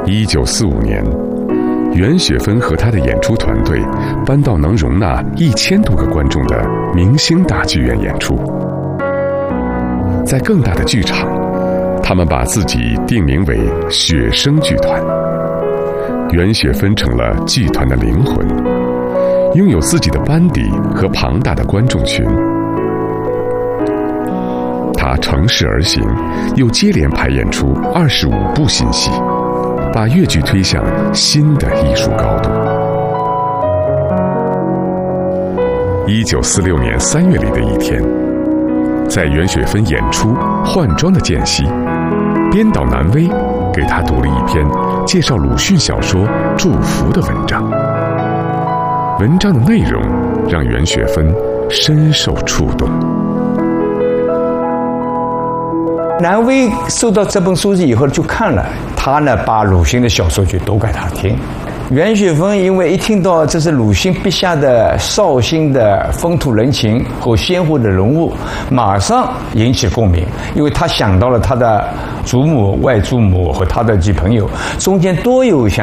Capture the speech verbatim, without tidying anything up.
一九四五年，袁雪芬和她的演出团队搬到能容纳一千多个观众的明星大剧院演出。在更大的剧场，他们把自己定名为雪声剧团。袁雪芬成了剧团的灵魂，拥有自己的班底和庞大的观众群。他乘势而行，又接连排演出二十五部新戏，把粤剧推向新的艺术高度。一九四六年三月里的一天，在袁雪芬演出换装的间隙，编导南威给他读了一篇介绍鲁迅小说《祝福》的文章。文章的内容让袁雪芬深受触动。 南威收到这本书以后就看了，他呢把鲁迅的小说就读给他听。袁雪芬因为一听到这是鲁迅笔下的绍兴的风土人情和鲜活的人物，马上引起共鸣，因为他想到了他的祖母、外祖母和他的几朋友中间都有像